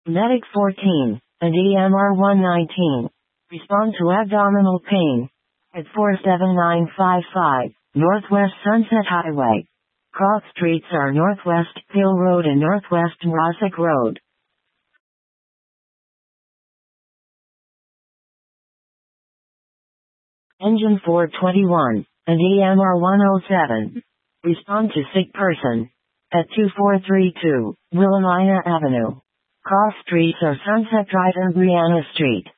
Medic 14, and EMR 119. Respond to abdominal pain. At 47955, Northwest Sunset Highway. Cross streets are Northwest Hill Road and Northwest Mrosik Road. Engine 421, and EMR 107. Respond to sick person. At 2432, Willamina Avenue. Cross streets are Sunset Drive and Brianna Street.